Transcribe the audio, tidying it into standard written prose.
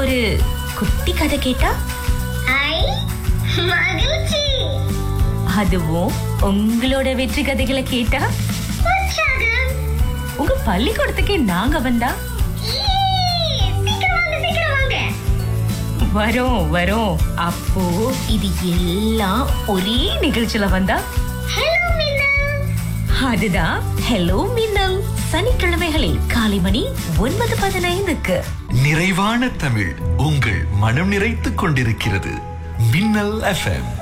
ஒரு குட்டி கதை கேட்டா ஐ மகிழ்ச்சி. அதுவும் உங்களோட வெற்றி கதைகளை கேட்டா உற்சாகம். உங்க பள்ளிக்கூடத்துக்கே நாங்க வந்தா சீக்கிரம் வாங்க, சீக்கிரம் வாங்க. வரோம். அப்போ இது எல்லாம் ஒரே நிகழ்ச்சியில வந்தா ஹலோ மின்னல். அதுதான் ஹலோ மின்னல். சனிக்கிழமைகளில் காலை மணி 9:15. நிறைவான தமிழ் உங்கள் மனம் நிறைத்துக் கொண்டிருக்கிறது. மின்னல் FM.